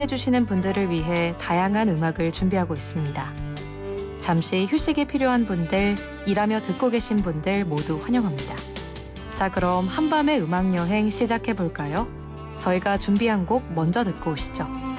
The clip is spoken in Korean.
해주시는 분들을 위해 다양한 음악을 준비하고 있습니다. 잠시 휴식이 필요한 분들, 일하며 듣고 계신 분들 모두 환영합니다. 자, 그럼 한밤의 음악 여행 시작해 볼까요? 저희가 준비한 곡 먼저 듣고 오시죠.